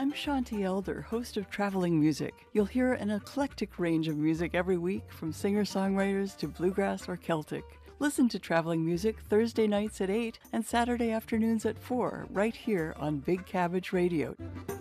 I'm Shanti Elder, host of Traveling Music. You'll hear an eclectic range of music every week, from singer-songwriters to bluegrass or Celtic. Listen to Traveling Music Thursday nights at 8 and Saturday afternoons at 4, right here on Big Cabbage Radio.